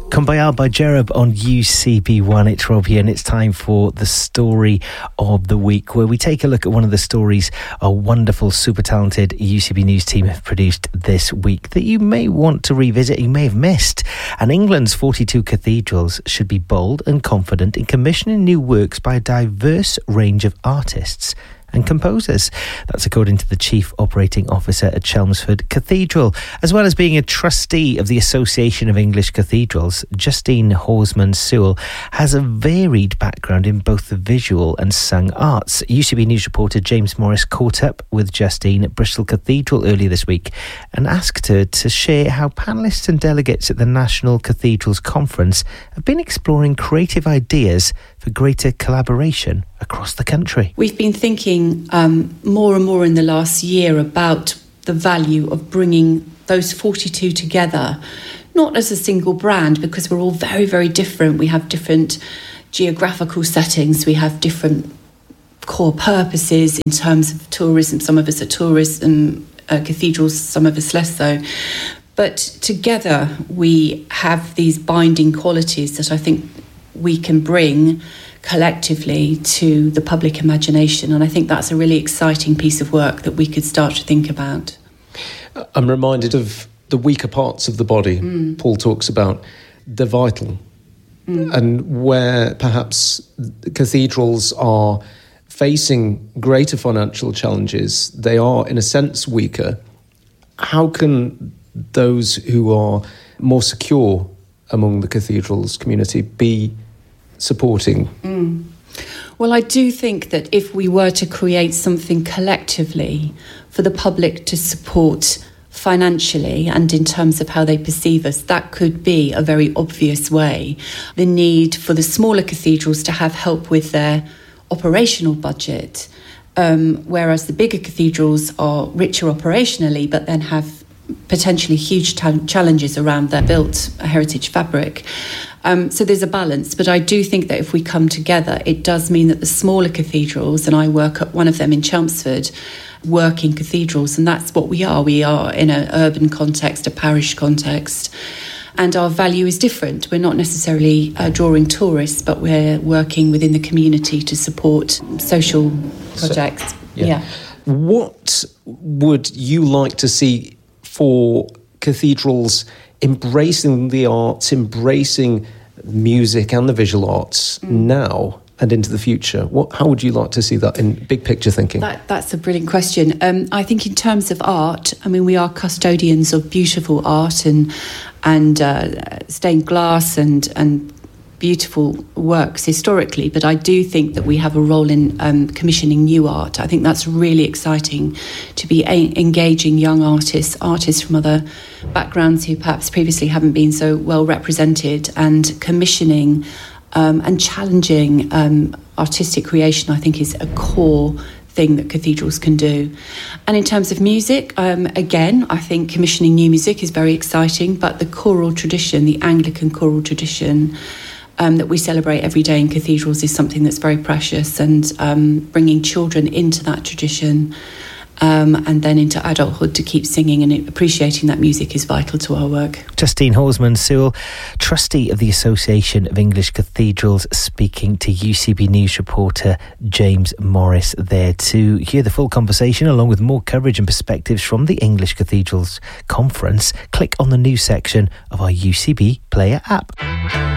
Kumbaya by Jerub on UCB1. It's Rob here, and it's time for the story of the week, where we take a look at one of the stories a wonderful, super talented UCB News team have produced this week that you may want to revisit, you may have missed. And England's 42 cathedrals should be bold and confident in commissioning new works by a diverse range of artists and composers. That's according to the Chief Operating Officer at Chelmsford Cathedral. As well as being a trustee of the Association of English Cathedrals, Justine Horsman-Sewell has a varied background in both the visual and sung arts. UCB News reporter James Morris caught up with Justine at Bristol Cathedral earlier this week and asked her to share how panellists and delegates at the National Cathedrals Conference have been exploring creative ideas for greater collaboration across the country. We've been thinking more and more in the last year about the value of bringing those 42 together, not as a single brand, because we're all very, very different. We have different geographical settings, we have different core purposes in terms of tourism. Some of us are tourism cathedrals, some of us less so. But together we have these binding qualities that I think we can bring collectively to the public imagination, and I think that's a really exciting piece of work that we could start to think about. I'm reminded of the weaker parts of the body. Paul talks about the vital, and where perhaps cathedrals are facing greater financial challenges, they are in a sense weaker. How can those who are more secure among the cathedrals community be supporting? Well, I do think that if we were to create something collectively for the public to support financially and in terms of how they perceive us, that could be a very obvious way. The need for the smaller cathedrals to have help with their operational budget, whereas the bigger cathedrals are richer operationally but then have potentially huge challenges around their built heritage fabric. So there's a balance, but I do think that if we come together, it does mean that the smaller cathedrals, and I work at one of them in Chelmsford, working cathedrals, and that's what we are. We are in an urban context, a parish context, and our value is different. We're not necessarily drawing tourists, but we're working within the community to support social projects. Yeah. What would you like to see for cathedrals embracing the arts, embracing music and the visual arts now and into the future? How would you like to see that in big picture thinking? That's a brilliant question. I think in terms of art, I mean, we are custodians of beautiful art and stained glass and beautiful works historically, but I do think that we have a role in commissioning new art. I think that's really exciting, to be engaging young artists from other backgrounds who perhaps previously haven't been so well represented, and commissioning and challenging artistic creation, I think, is a core thing that cathedrals can do. And in terms of music, again, I think commissioning new music is very exciting, but the choral tradition, the Anglican choral tradition, that we celebrate every day in cathedrals is something that's very precious, and bringing children into that tradition and then into adulthood to keep singing and appreciating that music is vital to our work. Justine Horsman-Sewell, trustee of the Association of English Cathedrals, speaking to UCB News reporter James Morris there. To hear the full conversation along with more coverage and perspectives from the English Cathedrals Conference, click on the news section of our UCB Player app.